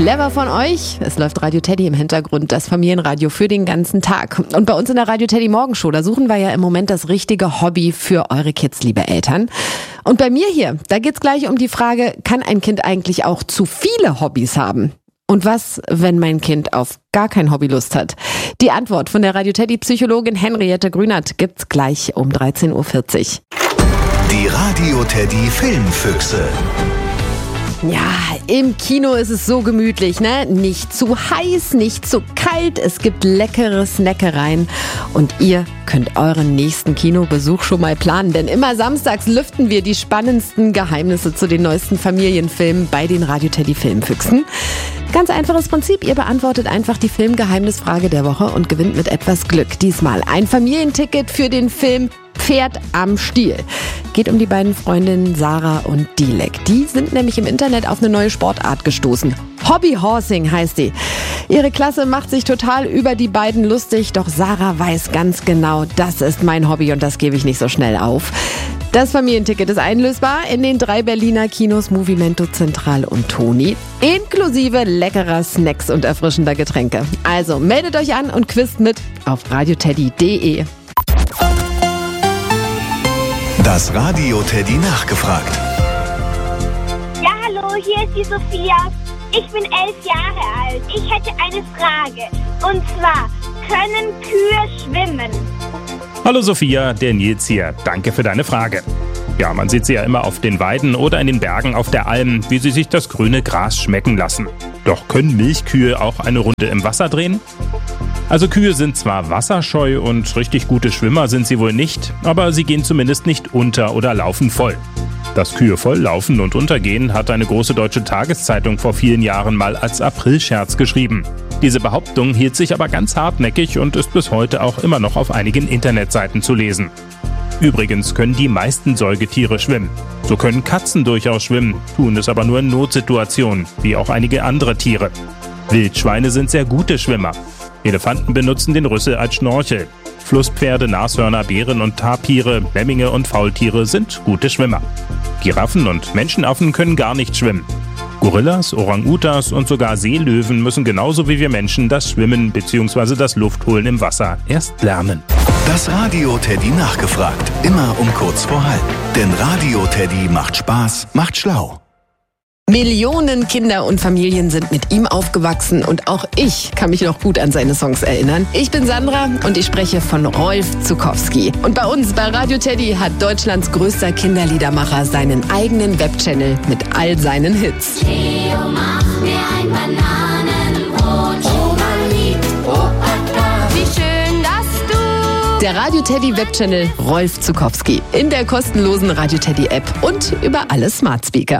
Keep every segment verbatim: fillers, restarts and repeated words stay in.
Clever von euch. Es läuft Radio Teddy im Hintergrund, das Familienradio für den ganzen Tag. Und bei uns in der Radio Teddy Morgenshow, da suchen wir ja im Moment das richtige Hobby für eure Kids, liebe Eltern. Und bei mir hier, da geht's gleich um die Frage, kann ein Kind eigentlich auch zu viele Hobbys haben? Und was, wenn mein Kind auf gar kein Hobby Lust hat? Die Antwort von der Radio Teddy Psychologin Henriette Grünert gibt's gleich um dreizehn Uhr vierzig. Die Radio Teddy Filmfüchse. Ja, im Kino ist es so gemütlich, ne? Nicht zu heiß, nicht zu kalt. Es gibt leckere Snackereien und ihr könnt euren nächsten Kinobesuch schon mal planen, denn immer samstags lüften wir die spannendsten Geheimnisse zu den neuesten Familienfilmen bei den Radio Teddy Filmfüchsen. Ganz einfaches Prinzip, ihr beantwortet einfach die Filmgeheimnisfrage der Woche und gewinnt mit etwas Glück. Diesmal ein Familienticket für den Film Pferd am Stiel. Geht um die beiden Freundinnen Sarah und Dilek. Die sind nämlich im Internet auf eine neue Sportart gestoßen. Hobbyhorsing heißt die. Ihre Klasse macht sich total über die beiden lustig, doch Sarah weiß ganz genau, das ist mein Hobby und das gebe ich nicht so schnell auf. Das Familienticket ist einlösbar in den drei Berliner Kinos Movimento Zentral und Toni, inklusive leckerer Snacks und erfrischender Getränke. Also meldet euch an und quizt mit auf radioteddy punkt de. Das Radio Teddy nachgefragt. Ja, hallo, hier ist die Sophia. Ich bin elf Jahre alt. Ich hätte eine Frage. Und zwar, können Kühe schwimmen? Hallo Sophia, der Nils hier. Danke für deine Frage. Ja, man sieht sie ja immer auf den Weiden oder in den Bergen auf der Alm, wie sie sich das grüne Gras schmecken lassen. Doch können Milchkühe auch eine Runde im Wasser drehen? Also Kühe sind zwar wasserscheu und richtig gute Schwimmer sind sie wohl nicht, aber sie gehen zumindest nicht unter oder laufen voll. Dass Kühe voll laufen und untergehen, hat eine große deutsche Tageszeitung vor vielen Jahren mal als Aprilscherz geschrieben. Diese Behauptung hielt sich aber ganz hartnäckig und ist bis heute auch immer noch auf einigen Internetseiten zu lesen. Übrigens können die meisten Säugetiere schwimmen. So können Katzen durchaus schwimmen, tun es aber nur in Notsituationen, wie auch einige andere Tiere. Wildschweine sind sehr gute Schwimmer. Elefanten benutzen den Rüssel als Schnorchel. Flusspferde, Nashörner, Bären und Tapire, Lemminge und Faultiere sind gute Schwimmer. Giraffen und Menschenaffen können gar nicht schwimmen. Gorillas, Orang-Utas und sogar Seelöwen müssen genauso wie wir Menschen das Schwimmen bzw. das Luftholen im Wasser erst lernen. Das Radio Teddy nachgefragt. Immer um kurz vor halb. Denn Radio Teddy macht Spaß, macht schlau. Millionen Kinder und Familien sind mit ihm aufgewachsen und auch ich kann mich noch gut an seine Songs erinnern. Ich bin Sandra und ich spreche von Rolf Zuckowski. Und bei uns bei Radio Teddy hat Deutschlands größter Kinderliedermacher seinen eigenen Webchannel mit all seinen Hits. Theo, mach mir ein Bananenbrot. Oma liebt Opa, wie schön, dass du... Der Radio Teddy Webchannel Rolf Zuckowski in der kostenlosen Radio Teddy App und über alle Smart Speaker.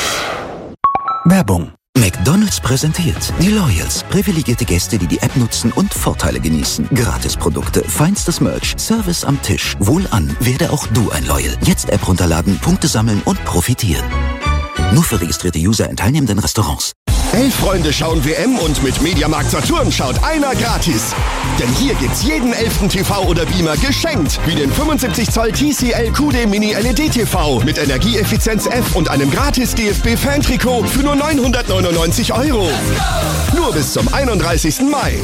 Werbung. McDonald's präsentiert die Loyals. Privilegierte Gäste, die die App nutzen und Vorteile genießen. Gratisprodukte, feinstes Merch, Service am Tisch. Wohlan, werde auch du ein Loyal. Jetzt App runterladen, Punkte sammeln und profitieren. Nur für registrierte User in teilnehmenden Restaurants. Elf Freunde schauen W M und mit Mediamarkt Saturn schaut einer gratis. Denn hier gibt's jeden elften T V oder Beamer geschenkt. Wie den fünfundsiebzig Zoll T C L Q D Mini L E D T V mit Energieeffizienz F und einem gratis D F B-Fan-Trikot für nur neunhundertneunundneunzig Euro. Nur bis zum einunddreißigsten Mai.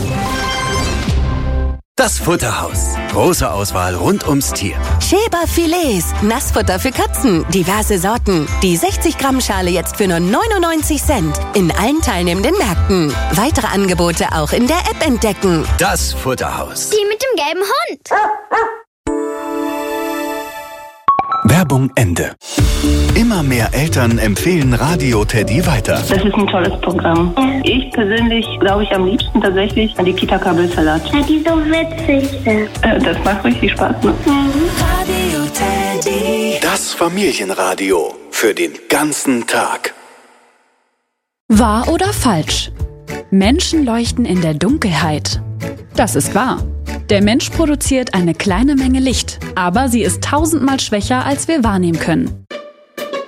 Das Futterhaus. Große Auswahl rund ums Tier. Schäber Filets, Nassfutter für Katzen, diverse Sorten. Die sechzig Gramm Schale jetzt für nur neunundneunzig Cent. In allen teilnehmenden Märkten. Weitere Angebote auch in der App entdecken. Das Futterhaus. Die mit dem gelben Hund. Werbung Ende. Immer mehr Eltern empfehlen Radio Teddy weiter. Das ist ein tolles Programm. Ich persönlich glaube ich am liebsten tatsächlich an die Kita-Kabelsalat. Ja, die so witzig sind. Äh, das macht richtig Spaß. Ne? Radio Teddy. Das Familienradio für den ganzen Tag. Wahr oder falsch? Menschen leuchten in der Dunkelheit. Das ist wahr. Der Mensch produziert eine kleine Menge Licht, aber sie ist tausendmal schwächer, als wir wahrnehmen können.